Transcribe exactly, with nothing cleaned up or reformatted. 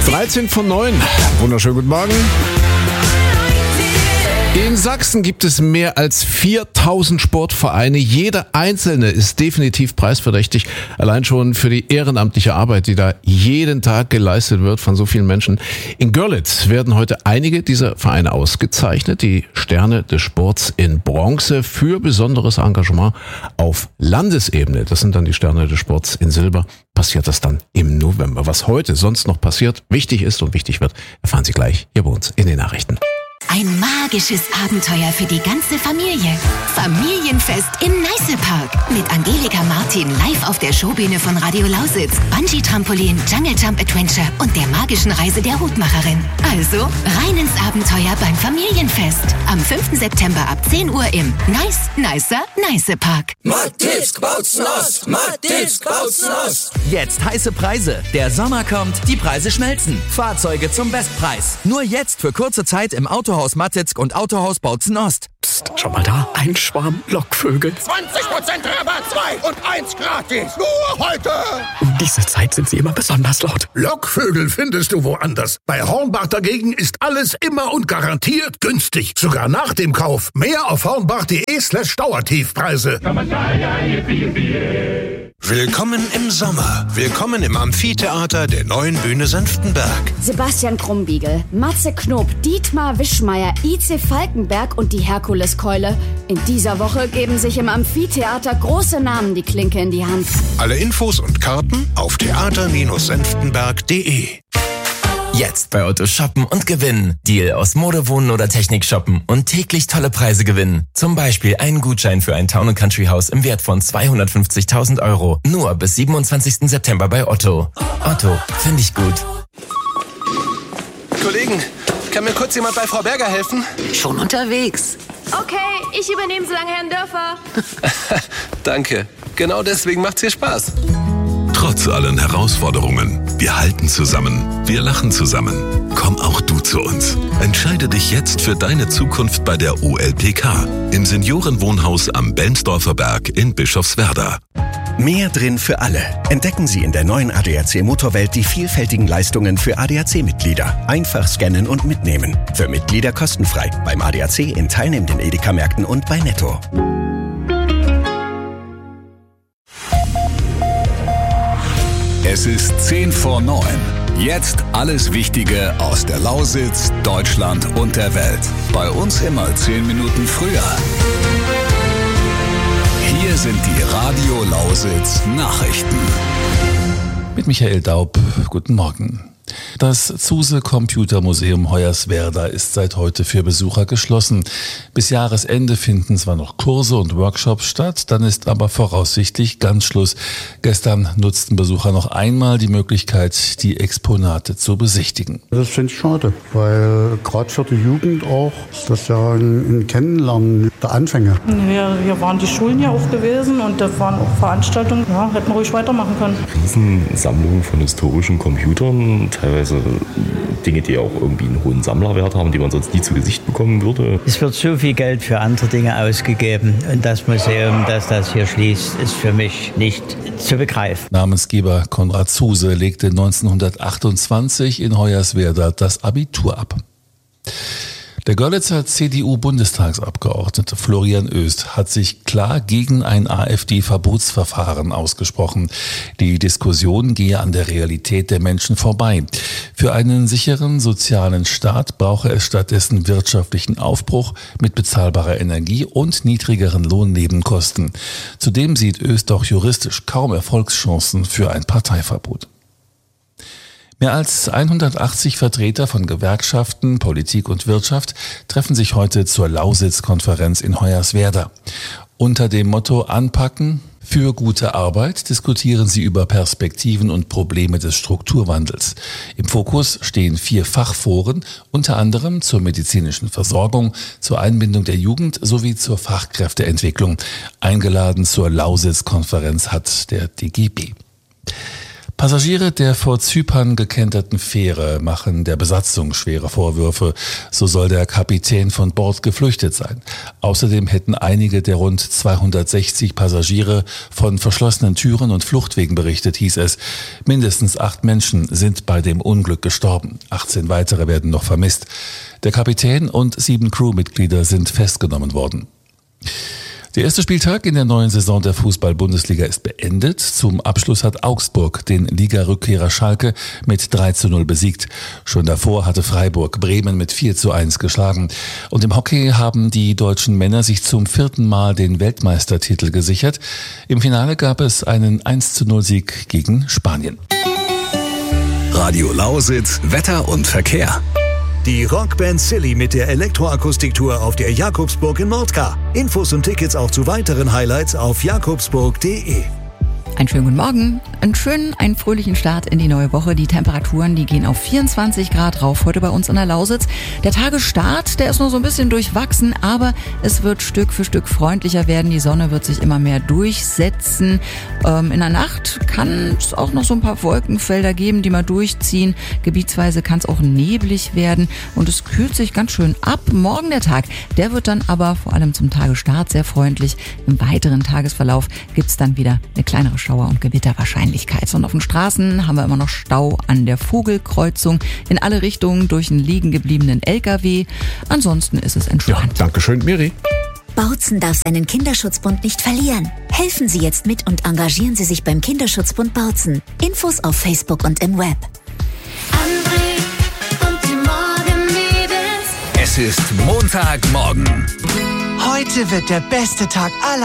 dreizehn von neun. Wunderschönen guten Morgen. In Sachsen gibt es mehr als viertausend Sportvereine. Jeder einzelne ist definitiv preisverdächtig. Allein schon für die ehrenamtliche Arbeit, die da jeden Tag geleistet wird von so vielen Menschen. In Görlitz werden heute einige dieser Vereine ausgezeichnet. Die Sterne des Sports in Bronze für besonderes Engagement auf Landesebene. Das sind dann die Sterne des Sports in Silber. Passiert das dann im November. Was heute sonst noch passiert, wichtig ist und wichtig wird, erfahren Sie gleich hier bei uns in den Nachrichten. Ein magisches Abenteuer für die ganze Familie. Familienfest im Neiße-Park. Mit Angelika Martin live auf der Showbühne von Radio Lausitz, Bungee-Trampolin, Jungle Jump Adventure und der magischen Reise der Hutmacherin. Also rein ins Abenteuer beim Familienfest. Am fünften September ab zehn Uhr im Nice, Nicer, Neiße-Park. Mattis Bautznos, Mattis Bautznos. Jetzt heiße Preise. Der Sommer kommt, die Preise schmelzen. Fahrzeuge zum Bestpreis. Nur jetzt für kurze Zeit im Autohaus Mattitzk und Autohaus Bautzen Ost. Psst, schau mal da, ein Schwarm Lockvögel. zwanzig Prozent Rabatt, zwei und eins gratis. Nur heute. Um diese Zeit sind sie immer besonders laut. Lockvögel findest du woanders. Bei Hornbach dagegen ist alles immer und garantiert günstig. Sogar nach dem Kauf. Mehr auf hornbach.de slash Dauertiefpreise. Willkommen im Sommer. Willkommen im Amphitheater der neuen Bühne Senftenberg. Sebastian Krumbiegel, Matze Knob, Dietmar Wischmeier, I C Falkenberg und die Herkuleskeule. In dieser Woche geben sich im Amphitheater große Namen die Klinke in die Hand. Alle Infos und Karten auf theater Senftenberg punkt de. Jetzt bei Otto shoppen und gewinnen. Deal aus Mode, Wohnen oder Technik shoppen und täglich tolle Preise gewinnen. Zum Beispiel einen Gutschein für ein Town- und Country-Haus im Wert von zweihundertfünfzigtausend Euro. Nur bis siebenundzwanzigsten September bei Otto. Otto, finde ich gut. Kollegen, kann mir kurz jemand bei Frau Berger helfen? Schon unterwegs. Okay, ich übernehme so lange Herrn Dörfer. Danke. Genau deswegen macht's hier Spaß. Trotz allen Herausforderungen, wir halten zusammen, wir lachen zusammen. Komm auch du zu uns. Entscheide dich jetzt für deine Zukunft bei der O L P K im Seniorenwohnhaus am Bensdorfer Berg in Bischofswerda. Mehr drin für alle. Entdecken Sie in der neuen A D A C Motorwelt die vielfältigen Leistungen für A D A C-Mitglieder. Einfach scannen und mitnehmen. Für Mitglieder kostenfrei. Beim A D A C in teilnehmenden Edeka-Märkten und bei Netto. Es ist zehn vor neun. Jetzt alles Wichtige aus der Lausitz, Deutschland und der Welt. Bei uns immer zehn Minuten früher. Hier sind die Radio Lausitz Nachrichten. Mit Michael Daub, guten Morgen. Das Zuse Computer Museum Hoyerswerda ist seit heute für Besucher geschlossen. Bis Jahresende finden zwar noch Kurse und Workshops statt, dann ist aber voraussichtlich ganz Schluss. Gestern nutzten Besucher noch einmal die Möglichkeit, die Exponate zu besichtigen. Das finde ich schade, weil gerade für die Jugend auch, ist das ja ein, ein Kennenlernen der Anfänge. Ja, hier waren die Schulen ja auch gewesen und da waren auch Veranstaltungen, ja, hätten wir ruhig weitermachen können. Riesensammlungen von historischen Computern, teilweise Dinge, die auch irgendwie einen hohen Sammlerwert haben, die man sonst nie zu Gesicht bekommen würde. Es wird so viel Geld für andere Dinge ausgegeben und das Museum, das das hier schließt, ist für mich nicht zu begreifen. Namensgeber Konrad Zuse legte neunzehnhundertachtundzwanzig in Hoyerswerda das Abitur ab. Der Görlitzer C D U-Bundestagsabgeordnete Florian Oest hat sich klar gegen ein AfD-Verbotsverfahren ausgesprochen. Die Diskussion gehe an der Realität der Menschen vorbei. Für einen sicheren sozialen Staat brauche es stattdessen wirtschaftlichen Aufbruch mit bezahlbarer Energie und niedrigeren Lohnnebenkosten. Zudem sieht Oest auch juristisch kaum Erfolgschancen für ein Parteiverbot. Mehr als hundertachtzig Vertreter von Gewerkschaften, Politik und Wirtschaft treffen sich heute zur Lausitz-Konferenz in Hoyerswerda. Unter dem Motto Anpacken für gute Arbeit diskutieren sie über Perspektiven und Probleme des Strukturwandels. Im Fokus stehen vier Fachforen, unter anderem zur medizinischen Versorgung, zur Einbindung der Jugend sowie zur Fachkräfteentwicklung. Eingeladen zur Lausitz-Konferenz hat der D G B. Passagiere der vor Zypern gekenterten Fähre machen der Besatzung schwere Vorwürfe. So soll der Kapitän von Bord geflüchtet sein. Außerdem hätten einige der rund zweihundertsechzig Passagiere von verschlossenen Türen und Fluchtwegen berichtet, hieß es. Mindestens acht Menschen sind bei dem Unglück gestorben. achtzehn weitere werden noch vermisst. Der Kapitän und sieben Crewmitglieder sind festgenommen worden. Der erste Spieltag in der neuen Saison der Fußball-Bundesliga ist beendet. Zum Abschluss hat Augsburg den Ligarückkehrer Schalke mit drei zu null besiegt. Schon davor hatte Freiburg Bremen mit vier zu eins geschlagen. Und im Hockey haben die deutschen Männer sich zum vierten Mal den Weltmeistertitel gesichert. Im Finale gab es einen eins zu null Sieg gegen Spanien. Radio Lausitz, Wetter und Verkehr. Die Rockband Silly mit der Elektroakustiktour auf der Jakobsburg in Mordka. Infos und Tickets auch zu weiteren Highlights auf jakobsburg punkt de. Einen schönen guten Morgen. Einen schönen, einen fröhlichen Start in die neue Woche. Die Temperaturen, die gehen auf vierundzwanzig Grad rauf heute bei uns in der Lausitz. Der Tagesstart, der ist nur so ein bisschen durchwachsen, aber es wird Stück für Stück freundlicher werden. Die Sonne wird sich immer mehr durchsetzen. Ähm, in der Nacht kann es auch noch so ein paar Wolkenfelder geben, die mal durchziehen. Gebietsweise kann es auch neblig werden und es kühlt sich ganz schön ab. Morgen der Tag, der wird dann aber vor allem zum Tagesstart sehr freundlich. Im weiteren Tagesverlauf gibt es dann wieder eine kleinere Schauer- und Gewitterwahrscheinlichkeit. Und auf den Straßen haben wir immer noch Stau an der Vogelkreuzung in alle Richtungen durch einen liegen gebliebenen L K W. Ansonsten ist es entspannt. Ja, Dankeschön, Miri. Bautzen darf seinen Kinderschutzbund nicht verlieren. Helfen Sie jetzt mit und engagieren Sie sich beim Kinderschutzbund Bautzen. Infos auf Facebook und im Web. André und die Morgenmädels. Es ist Montagmorgen. Heute wird der beste Tag aller